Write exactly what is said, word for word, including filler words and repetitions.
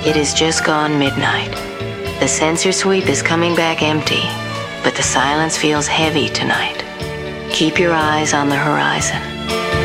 It is just gone midnight. The sensor sweep is coming back empty, but the silence feels heavy tonight. Keep your eyes on the horizon.